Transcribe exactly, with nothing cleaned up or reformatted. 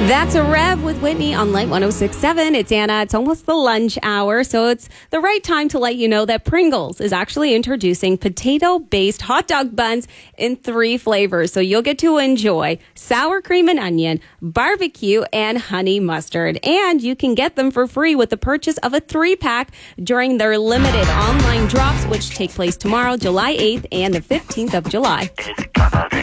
That's a Rev with Whitney on Light one oh six point seven. It's Anna. It's almost the lunch hour, so it's the right time to let you know that Pringles is actually introducing potato-based hot dog buns in three flavors. So you'll get to enjoy sour cream and onion, barbecue, and honey mustard. And you can get them for free with the purchase of a three-pack during their limited online drops, which take place tomorrow, July eighth, and the fifteenth of July.